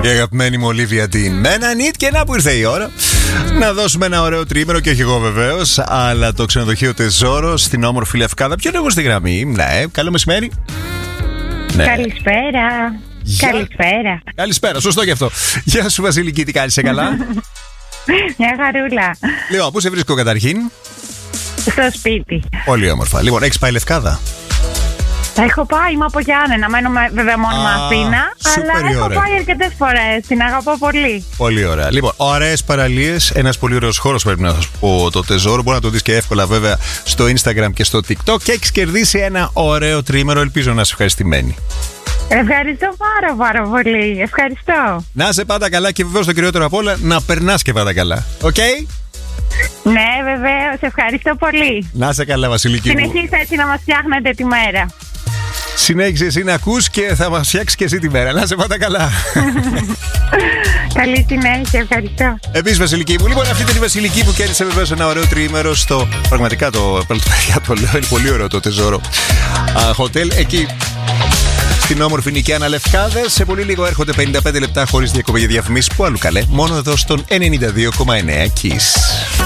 Η αγαπημένη μου Ολίβια Ντίν. Με ένα νιτ και να που ήρθε η ώρα να δώσουμε ένα ωραίο τρίμηνο, και όχι εγώ βεβαίως, αλλά το ξενοδοχείο Τεζόρο στην όμορφη Λευκάδα. Ποιον έχω στη γραμμή? Ναι, καλό μεσημέρι. Ναι. Καλησπέρα. Καλησπέρα. Καλησπέρα, σωστό γι' αυτό. Γεια σου Βασιλική, τι κάνεις, καλά? Μια χαρούλα. Λοιπόν, πού σε βρίσκω καταρχήν? Στο σπίτι. Πολύ όμορφα. Λοιπόν, έχεις πάει Λευκάδα? Έχω πάει, είμαι από Γιάννενα. Μένω βέβαια μόνιμα Αθήνα. Αλλά έχω πάει αρκετές φορές. Την αγαπώ πολύ. Πολύ ωραία. Λοιπόν, ωραίες παραλίες. Ένας πολύ ωραίος χώρος πρέπει να σας πω, το Τεζόρο. Μπορεί να το δεις και εύκολα βέβαια στο Instagram και στο TikTok. Και έχεις κερδίσει ένα ωραίο τρίμερο. Ελπίζω να είσαι ευχαριστημένη. Ευχαριστώ πάρα πολύ. Ευχαριστώ. Να είσαι πάντα καλά και βεβαίως το κυριότερο απ' όλα να περνάς και πάντα καλά. Οκ? Ναι, βεβαίως. Ευχαριστώ πολύ. Να είσαι καλά, Βασιλική. Συνεχίστε έτσι να μας φτιάχνετε τη μέρα. Συνέχισε εσύ να ακούς και θα μας φτιάξεις και εσύ τη μέρα. Να σε πάτε καλά. Καλή συνέχεια, ευχαριστώ. Επίσης, Βασιλική μου, λοιπόν, αυτή ήταν η Βασιλική που κέρδισε βεβαίως ένα ωραίο τριήμερο στο. Πραγματικά το λέω, είναι πολύ ωραίο το Τεζόρο Hotel εκεί στην όμορφη Νικιάνα Λευκάδας. Σε πολύ λίγο έρχονται 55 λεπτά χωρίς διακοπή για διαφημίσεις. Που αλλού καλέ, μόνο εδώ στον 92,9 Kiss.